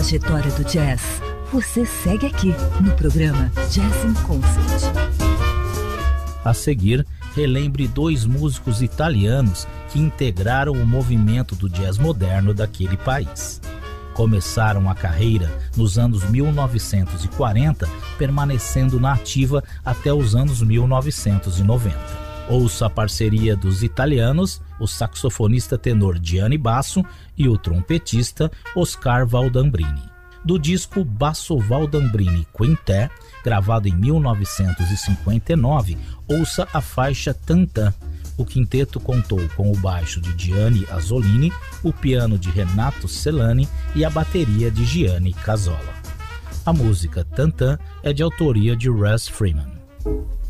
trajetória do jazz, você segue aqui no programa Jazz in Concert. A seguir, relembre 2 músicos italianos que integraram o movimento do jazz moderno daquele país. Começaram a carreira nos anos 1940, permanecendo na ativa até os anos 1990. Ouça a parceria dos italianos, o saxofonista tenor Gianni Basso e o trompetista Oscar Valdambrini. Do disco Basso Valdambrini Quintet, gravado em 1959, ouça a faixa Tantan. O quinteto contou com o baixo de Gianni Azzolini, o piano de Renato Celani e a bateria de Gianni Cazzola. A música Tantan é de autoria de Russ Freeman.